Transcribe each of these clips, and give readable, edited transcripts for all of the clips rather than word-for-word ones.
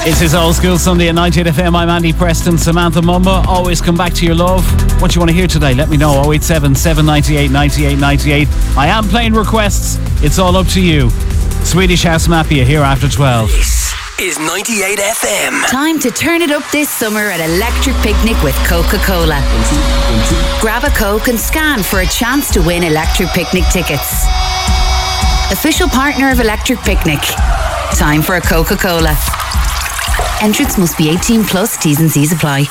It's his Old School Sunday at 98 FM. I'm Andy Preston. Samantha Mumba, always come back to your love. What do you want to hear today? Let me know. 087 798 98 98. I am playing requests. It's all up to you. Swedish House Mafia here after 12. This is 98 FM. Time to turn it up this summer at Electric Picnic with Coca-Cola. Grab a Coke and scan for a chance to win Electric Picnic tickets. Official partner of Electric Picnic. Time for a Coca-Cola. Entrance must be 18 plus. T's and C's apply.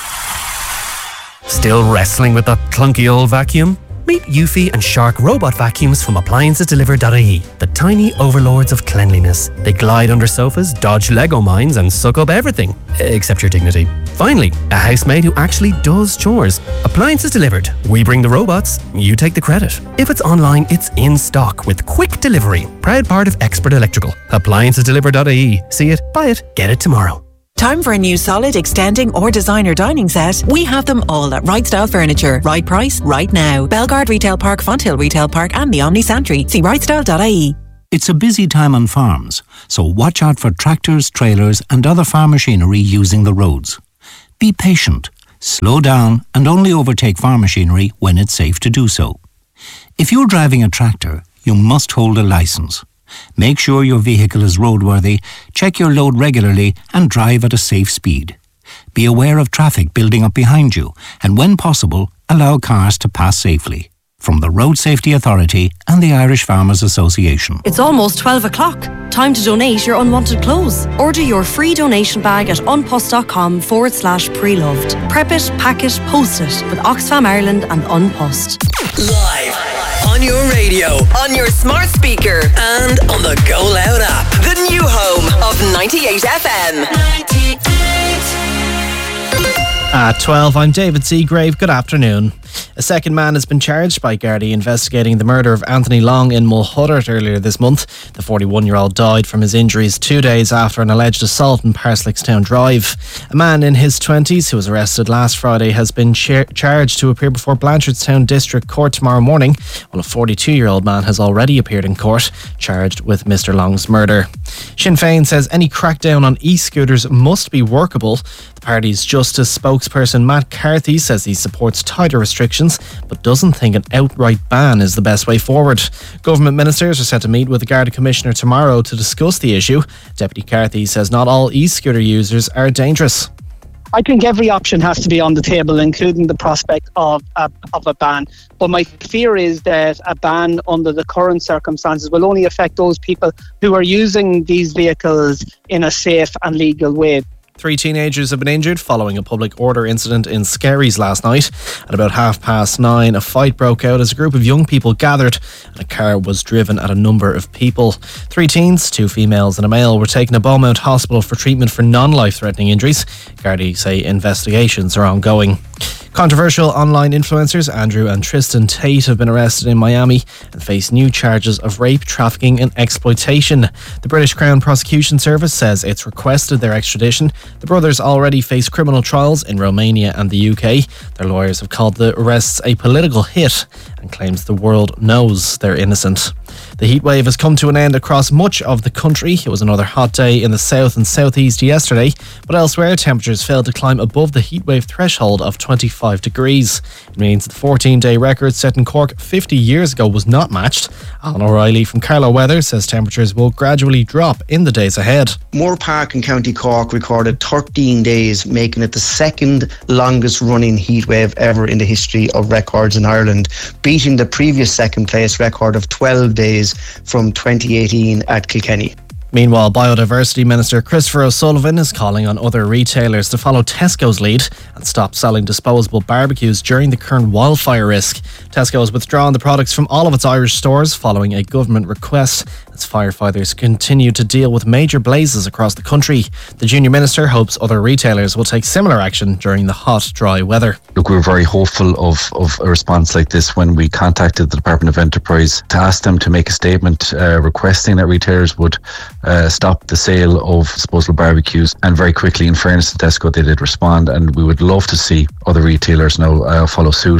Still wrestling with that clunky old vacuum? Meet Eufy and Shark robot vacuums from AppliancesDeliver.ie, the tiny overlords of cleanliness. They glide under sofas, dodge Lego mines and suck up everything, except your dignity. Finally, a housemaid who actually does chores. Appliances Delivered. We bring the robots, you take the credit. If it's online, it's in stock with quick delivery. Proud part of Expert Electrical. AppliancesDeliver.ie. See it, buy it, get it tomorrow. Time for a new solid, extending or designer dining set? We have them all at Right Style Furniture. Right price, right now. Belgard Retail Park, Fonthill Retail Park and the Omni Santry. See rightstyle.ie. It's a busy time on farms, so watch out for tractors, trailers and other farm machinery using the roads. Be patient, slow down and only overtake farm machinery when it's safe to do so. If you're driving a tractor, you must hold a licence. Make sure your vehicle is roadworthy, check your load regularly and drive at a safe speed. Be aware of traffic building up behind you and when possible, allow cars to pass safely. From the Road Safety Authority and the Irish Farmers Association. It's almost 12 o'clock. Time to donate your unwanted clothes. Order your free donation bag at unpost.com/preloved. Prep it, pack it, post it with Oxfam Ireland and Unpost. Live on your radio, on your smart speaker, and on the Go Loud app. The new home of 98 FM. 98. At 12, I'm David Seagrave. Good afternoon. A second man has been charged by Gardaí investigating the murder of Anthony Long in Mulhuddart earlier this month. The 41-year-old died from his injuries 2 days after an alleged assault in Parslickstown Drive. A man in his 20s who was arrested last Friday has been charged to appear before Blanchardstown District Court tomorrow morning, while a 42-year-old man has already appeared in court, charged with Mr Long's murder. Sinn Féin says any crackdown on e-scooters must be workable. The party's Justice spokesperson Matt Carthy says he supports tighter restrictions but doesn't think an outright ban is the best way forward. Government ministers are set to meet with the Garda Commissioner tomorrow to discuss the issue. Deputy Carthy says not all e-scooter users are dangerous. I think every option has to be on the table, including the prospect of a ban. But my fear is that a ban under the current circumstances will only affect those people who are using these vehicles in a safe and legal way. 3 teenagers have been injured following a public order incident in Skerries last night. At about 9:30, a fight broke out as a group of young people gathered and a car was driven at a number of people. 3 teens, 2 females and a male, were taken to Beaumont Hospital for treatment for non-life-threatening injuries. Gardaí say investigations are ongoing. Controversial online influencers Andrew and Tristan Tate have been arrested in Miami and face new charges of rape, trafficking and exploitation. The British Crown Prosecution Service says it's requested their extradition. The brothers already face criminal trials in Romania and the UK. Their lawyers have called the arrests a political hit and claims the world knows they're innocent. The heatwave has come to an end across much of the country. It was another hot day in the south and southeast yesterday, but elsewhere temperatures failed to climb above the heatwave threshold of 25 degrees. It means the 14-day record set in Cork 50 years ago was not matched. Alan O'Reilly from Carlow Weather says temperatures will gradually drop in the days ahead. Moore Park in County Cork recorded 13 days, making it the second longest running heatwave ever in the history of records in Ireland, beating the previous second place record of 12 days from 2018 at Kilkenny. Meanwhile, Biodiversity Minister Christopher O'Sullivan is calling on other retailers to follow Tesco's lead and stop selling disposable barbecues during the current wildfire risk. Tesco has withdrawn the products from all of its Irish stores following a government request as firefighters continue to deal with major blazes across the country. The junior minister hopes other retailers will take similar action during the hot, dry weather. Look, we're very hopeful of a response like this when we contacted the Department of Enterprise to ask them to make a statement requesting that retailers would stop the sale of disposable barbecues, and very quickly, in fairness to Tesco, they did respond, and we would love to see other retailers now follow suit.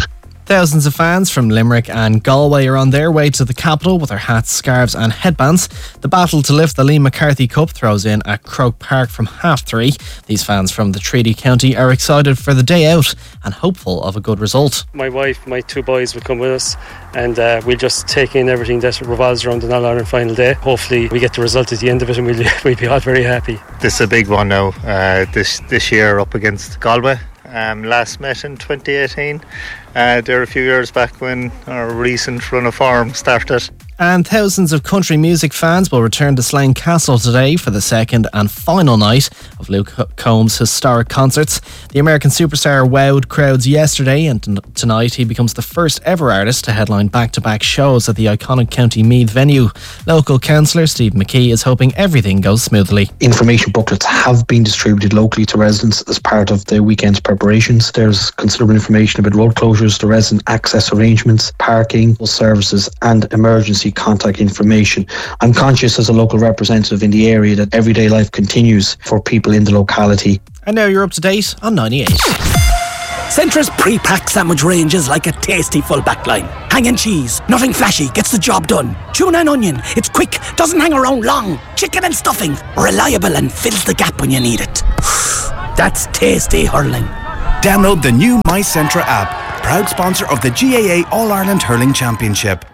Thousands of fans from Limerick and Galway are on their way to the capital with their hats, scarves and headbands. The battle to lift the Liam McCarthy Cup throws in at Croke Park from 3:30. These fans from the Treaty County are excited for the day out and hopeful of a good result. My wife, my 2 boys will come with us, and we'll just take in everything that revolves around the All-Ireland final day. Hopefully we get the result at the end of it and we'll be all very happy. This is a big one now, this year up against Galway. Last met in 2018. There a few years back when our recent run of form started. And thousands of country music fans will return to Slane Castle today for the second and final night of Luke Combs' historic concerts. The American superstar wowed crowds yesterday, and tonight he becomes the first ever artist to headline back-to-back shows at the iconic County Meath venue. Local councillor Steve McKee is hoping everything goes smoothly. Information booklets have been distributed locally to residents as part of the weekend's preparations. There's considerable information about road closures, the resident access arrangements, parking, bus services and emergency contact information. I'm conscious as a local representative in the area that everyday life continues for people in the locality. And now you're up to date on 98. Centra's pre-packed sandwich range is like a tasty full back line. Hanging cheese, nothing flashy, gets the job done. Tuna and onion, it's quick, doesn't hang around long. Chicken and stuffing, reliable and fills the gap when you need it. That's tasty hurling. Download the new My Centra app, proud sponsor of the GAA All-Ireland Hurling Championship.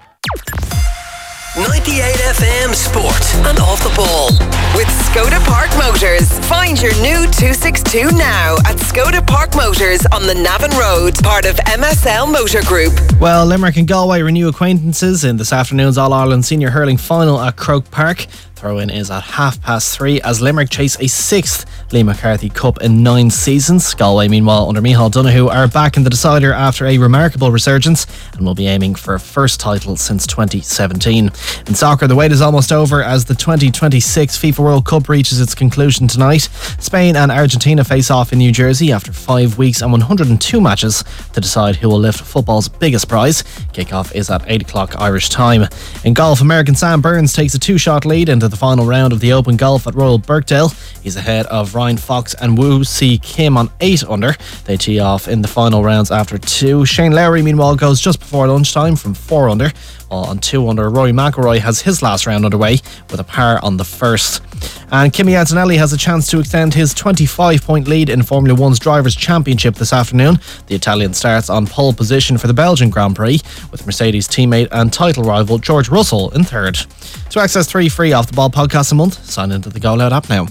98 FM Sport and Off the Ball with Skoda Park Motors. Find your new 262 now at Skoda Park Motors on the Navan Road, part of MSL Motor Group. Well, Limerick and Galway renew acquaintances in this afternoon's All-Ireland Senior Hurling Final at Croke Park. Throw-in is at 3:30 as Limerick chase a 6th Liam McCarthy Cup in 9 seasons. Galway, meanwhile, under Micheál Donoghue, are back in the decider after a remarkable resurgence and will be aiming for a first title since 2017. In soccer, the wait is almost over as the 2026 FIFA World Cup reaches its conclusion tonight. Spain and Argentina face off in New Jersey after 5 weeks and 102 matches to decide who will lift football's biggest prize. Kickoff is at 8 o'clock Irish time. In golf, American Sam Burns takes a 2-shot lead into the final round of the Open Golf at Royal Birkdale. He's ahead of Ryan Fox and Woo See Kim on 8 under. They tee off in the final rounds after 2. Shane Lowry, meanwhile, goes just before lunchtime from 4 under. While on 2 under, Rory McIlroy has his last round underway with a par on the first. And Kimi Antonelli has a chance to extend his 25-point lead in Formula 1's Drivers' Championship this afternoon. The Italian starts on pole position for the Belgian Grand Prix, with Mercedes teammate and title rival George Russell in third. To access 3 free Off the Ball podcasts a month, sign into the Go Loud app now.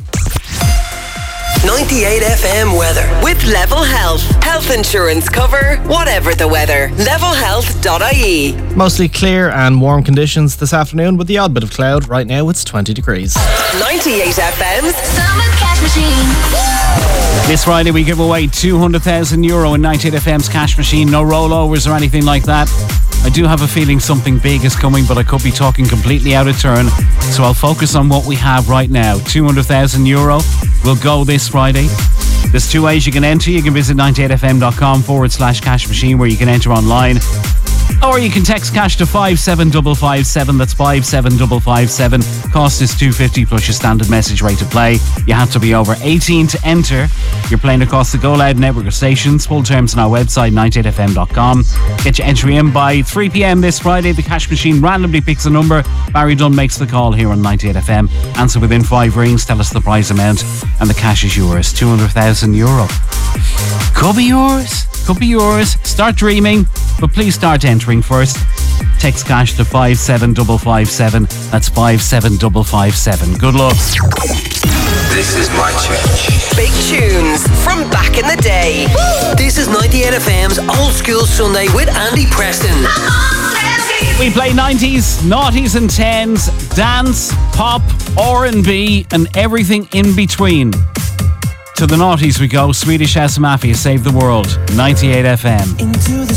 98 FM weather with Level Health. Health insurance cover, whatever the weather. Levelhealth.ie. Mostly clear and warm conditions this afternoon with the odd bit of cloud. Right now it's 20 degrees. 98 FM's Summer Cash Machine. This Friday we give away €200,000 in 98 FM's cash machine. No rollovers or anything like that. I do have a feeling something big is coming, but I could be talking completely out of turn. So I'll focus on what we have right now. €200,000 will go this Friday. There's 2 ways you can enter. You can visit 98fm.com/cash machine where you can enter online. Or you can text cash to 57557. That's 57557. Cost is $2.50 plus your standard message rate to play. You have to be over 18 to enter. You're playing across the Go Loud network of stations. Full terms on our website, 98fm.com. Get your entry in by 3 p.m. this Friday. The cash machine randomly picks a number. Barry Dunn makes the call here on 98FM. Answer within 5 rings. Tell us the prize amount, and the cash is yours. €200,000. Could be yours. Could be yours. Start dreaming, but please start entering first. Text cash to 57557. That's 57557. Good luck. This is my church. Big tunes from back in the day. This is 98 FM's Old School Sunday with Andy Preston. We play 90s, noughties and 10s, dance, pop, R&B and everything in between. To the noughties we go. Swedish House Mafia, Save the World. 98 FM.